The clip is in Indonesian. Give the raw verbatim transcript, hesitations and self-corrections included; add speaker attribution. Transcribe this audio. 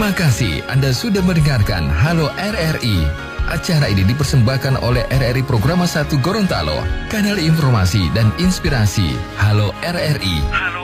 Speaker 1: Terima kasih Anda sudah mendengarkan Halo R R I. Acara ini dipersembahkan oleh R R I Programa satu Gorontalo, kanal informasi dan inspirasi. Halo R R I. Halo